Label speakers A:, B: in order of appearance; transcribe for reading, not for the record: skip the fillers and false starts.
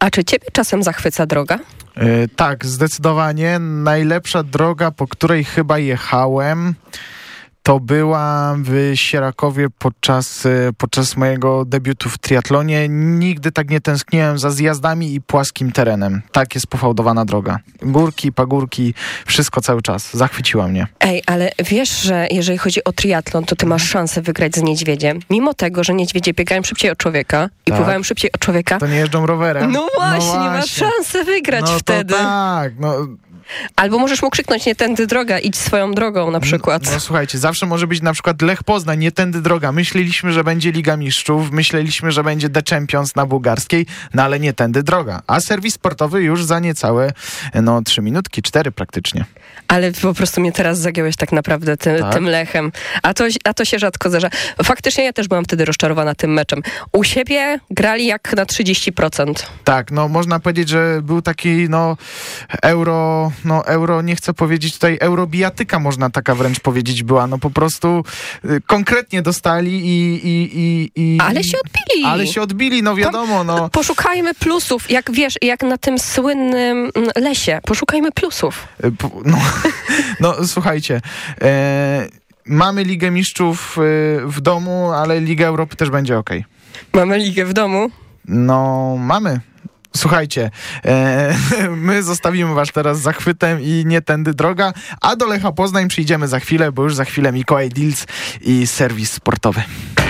A: A czy ciebie czasem zachwyca droga?
B: Tak, zdecydowanie. Najlepsza droga, po której chyba jechałem, to była w Sierakowie podczas mojego debiutu w triatlonie. Nigdy tak nie tęskniłem za zjazdami i płaskim terenem. Tak jest pofałdowana droga. Górki, pagórki, wszystko cały czas. Zachwyciła mnie.
A: Ej, ale wiesz, że jeżeli chodzi o triatlon, to ty masz szansę wygrać z niedźwiedziem. Mimo tego, że niedźwiedzie biegają szybciej od człowieka i pływają szybciej od człowieka.
B: To nie jeżdżą rowerem.
A: No właśnie, masz szansę wygrać wtedy.
B: Tak,
A: Albo możesz mu krzyknąć, nie tędy droga, idź swoją drogą na przykład.
B: No słuchajcie, zawsze może być na przykład Lech Poznań, nie tędy droga. Myśleliśmy, że będzie Liga Mistrzów, myśleliśmy, że będzie The Champions na bułgarskiej, no ale nie tędy droga. A serwis sportowy już za niecałe 3 minutki, 4 praktycznie.
A: Ale po prostu mnie teraz zagiąłeś tak naprawdę tym Lechem. A to się rzadko zdarza. Faktycznie ja też byłam wtedy rozczarowana tym meczem. U siebie grali jak na 30%.
B: Tak, można powiedzieć, że był taki euro, nie chcę powiedzieć tutaj, eurobijatyka można taka wręcz powiedzieć była. Po prostu konkretnie dostali i
A: Ale się odbili.
B: Wiadomo.
A: Poszukajmy plusów, jak na tym słynnym lesie. Poszukajmy plusów.
B: Słuchajcie, mamy Ligę Mistrzów w domu, ale Liga Europy też będzie okej.
A: Mamy ligę w domu?
B: Mamy. Słuchajcie, my zostawimy was teraz z zachwytem i nie tędy droga, a do Lecha Poznań przyjdziemy za chwilę, bo już za chwilę Mikołaj Dilc i serwis sportowy.